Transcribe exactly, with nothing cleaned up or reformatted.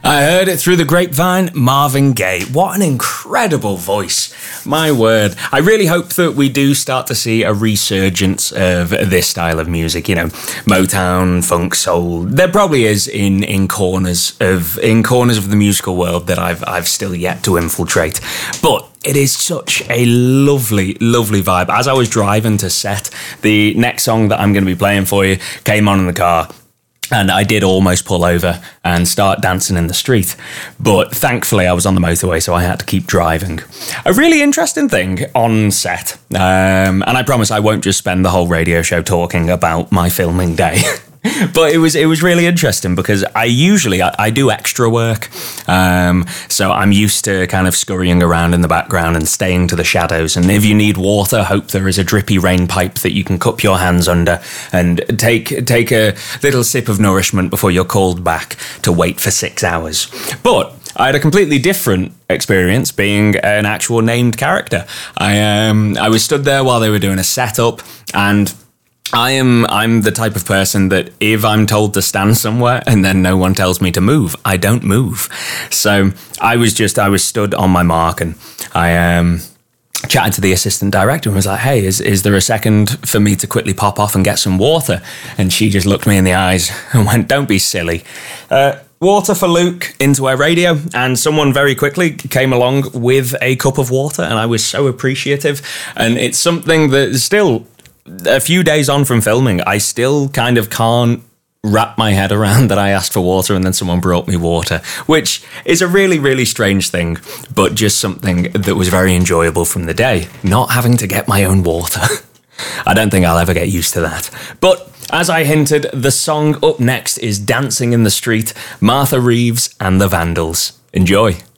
I heard it through the grapevine, Marvin Gaye. What an incredible voice. My word. I really hope that we do start to see a resurgence of this style of music, you know, Motown, funk, soul. There probably is in, in corners of in corners of the musical world that I've I've still yet to infiltrate. But it is such a lovely, lovely vibe. As I was driving to set, the next song that I'm going to be playing for you came on in the car. And I did almost pull over and start dancing in the street. But thankfully, I was on the motorway, so I had to keep driving. A really interesting thing on set. Um, and I promise I won't just spend the whole radio show talking about my filming day. But it was it was really interesting because I usually, I, I do extra work. Um, so I'm used to kind of scurrying around in the background and staying to the shadows. And if you need water, hope there is a drippy rain pipe that you can cup your hands under and take, take a little sip of nourishment before you're called back to wait for six hours. But I had a completely different experience being an actual named character. I um I was stood there while they were doing a setup, and I am I'm the type of person that if I'm told to stand somewhere and then no one tells me to move, I don't move. So I was just I was stood on my mark, and I um chatted to the assistant director and was like, hey, is, is there a second for me to quickly pop off and get some water? And she just looked me in the eyes and went, don't be silly. Uh, water for Luke into our radio, and someone very quickly came along with a cup of water, and I was so appreciative. And it's something that still, a few days on from filming, I still kind of can't wrap my head around that I asked for water and then someone brought me water, which is a really, really strange thing, but just something that was very enjoyable from the day, not having to get my own water. I don't think I'll ever get used to that. But as I hinted, the song up next is Dancing in the Street, Martha Reeves and the Vandals. Enjoy.